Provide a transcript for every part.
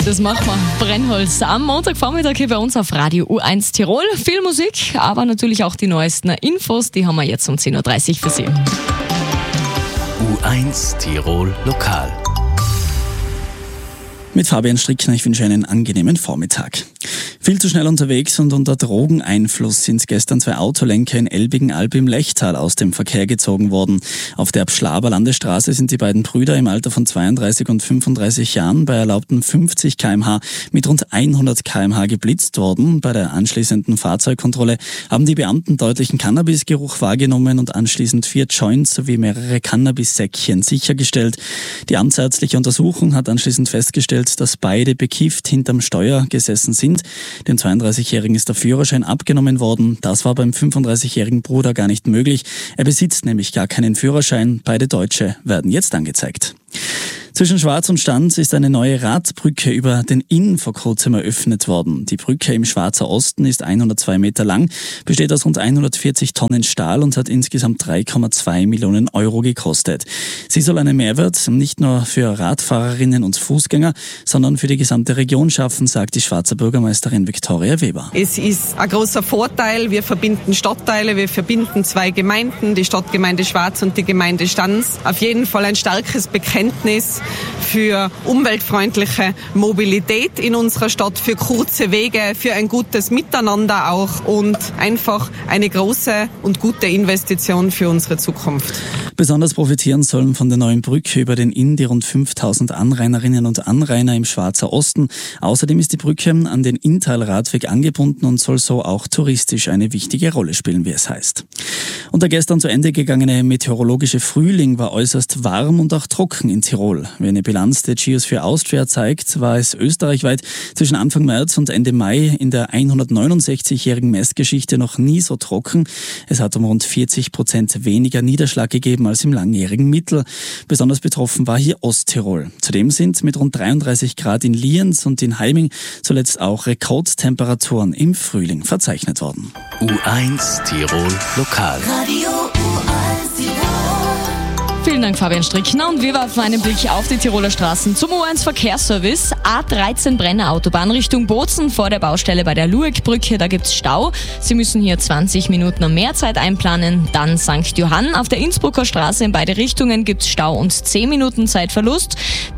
Das machen wir. Brennholz am Montagvormittag hier bei uns auf Radio U1 Tirol. Viel Musik, aber natürlich auch die neuesten Infos, die haben wir jetzt um 10.30 Uhr für Sie. U1 Tirol Lokal. Mit Fabian Strickner, ich wünsche einen angenehmen Vormittag. Viel zu schnell unterwegs und unter Drogeneinfluss sind gestern 2 Autolenker in Elbigen-Alb im Lechtal aus dem Verkehr gezogen worden. Auf der Abschlaber Landesstraße sind die beiden Brüder im Alter von 32 und 35 Jahren bei erlaubten 50 km/h mit rund 100 km/h geblitzt worden. Bei der anschließenden Fahrzeugkontrolle haben die Beamten deutlichen Cannabisgeruch wahrgenommen und anschließend 4 Joints sowie mehrere Cannabissäckchen sichergestellt. Die amtsärztliche Untersuchung hat anschließend festgestellt, dass beide bekifft hinterm Steuer gesessen sind. Dem 32-Jährigen ist der Führerschein abgenommen worden. Das war beim 35-jährigen Bruder gar nicht möglich. Er besitzt nämlich gar keinen Führerschein. Beide Deutsche werden jetzt angezeigt. Zwischen Schwarz und Stans ist eine neue Radbrücke über den Inn vor kurzem eröffnet worden. Die Brücke im Schwarzer Osten ist 102 Meter lang, besteht aus rund 140 Tonnen Stahl und hat insgesamt 3,2 Millionen Euro gekostet. Sie soll einen Mehrwert nicht nur für Radfahrerinnen und Fußgänger, sondern für die gesamte Region schaffen, sagt die Schwarzer Bürgermeisterin Viktoria Weber. Es ist ein großer Vorteil. Wir verbinden Stadtteile, wir verbinden 2 Gemeinden, die Stadtgemeinde Schwarz und die Gemeinde Stans. Auf jeden Fall ein starkes Bekenntnis für umweltfreundliche Mobilität in unserer Stadt, für kurze Wege, für ein gutes Miteinander auch und einfach eine große und gute Investition für unsere Zukunft. Besonders profitieren sollen von der neuen Brücke über den Inn die rund 5000 Anrainerinnen und Anrainer im Schwarzer Osten. Außerdem ist die Brücke an den Inntal-Radweg angebunden und soll so auch touristisch eine wichtige Rolle spielen, wie es heißt. Und der gestern zu Ende gegangene meteorologische Frühling war äußerst warm und auch trocken in Tirol. Wie eine Bilanz der Geosphere Austria zeigt, war es österreichweit zwischen Anfang März und Ende Mai in der 169-jährigen Messgeschichte noch nie so trocken. Es hat um rund 40% weniger Niederschlag gegeben als im langjährigen Mittel. Besonders betroffen war hier Osttirol. Zudem sind mit rund 33 Grad in Lienz und in Heiming zuletzt auch Rekordtemperaturen im Frühling verzeichnet worden. U1 Tirol Lokal. Radio U1 Tirol. Vielen Dank, Fabian Strickner. Und wir werfen einen Blick auf die Tiroler Straßen zum U1 Verkehrsservice. A13 Brenner Autobahn Richtung Bozen vor der Baustelle bei der Lueckbrücke. Da gibt's Stau. Sie müssen hier 20 Minuten mehr Zeit einplanen. Dann St. Johann. Auf der Innsbrucker Straße in beide Richtungen gibt's Stau und 10 Minuten Zeitverlust.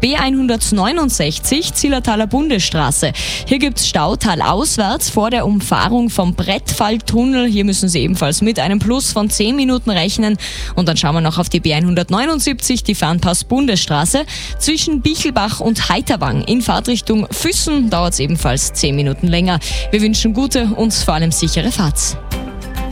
B169 Zillertaler Bundesstraße. Hier gibt's Stau talauswärts vor der Umfahrung vom Brettfalltunnel. Hier müssen Sie ebenfalls mit einem Plus von 10 Minuten rechnen. Und dann schauen wir noch auf die B179, die Fernpass-Bundesstraße. Zwischen Bichelbach und Heiterwang in Fahrtrichtung Füssen dauert es ebenfalls 10 Minuten länger. Wir wünschen gute und vor allem sichere Fahrt.